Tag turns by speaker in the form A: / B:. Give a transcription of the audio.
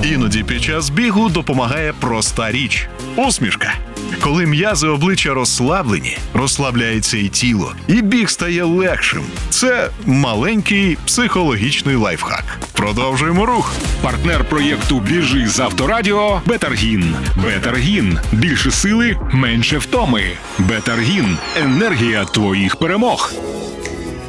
A: Іноді під час бігу допомагає проста річ – усмішка. Коли м'язи обличчя розслаблені, розслабляється і тіло, і біг стає легшим. Це маленький психологічний лайфхак. Продовжуємо рух.
B: Партнер проєкту «Біжи з Авторадіо» – Бетаргін. Бетаргін – більше сили, менше втоми. Бетаргін – енергія твоїх перемог.